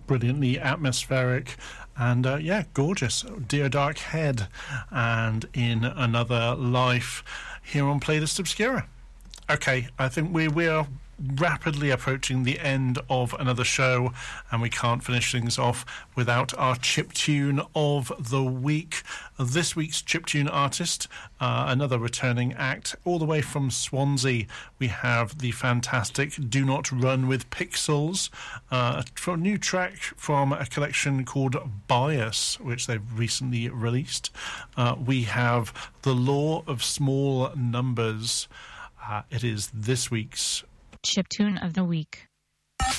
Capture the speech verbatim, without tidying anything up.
brilliantly atmospheric and, uh, yeah, gorgeous. Dear Dark Head and In Another Life here on Playlist Obscura. Okay, I think we, we are rapidly approaching the end of another show, and we can't finish things off without our chiptune of the week. This week's chiptune artist, uh, another returning act, all the way from Swansea, we have the fantastic Do Not Run with Pixels, uh, for a new track from a collection called Bias, which they've recently released. Uh, we have The Law of Small Numbers. Uh, it is this week's chiptune of the week.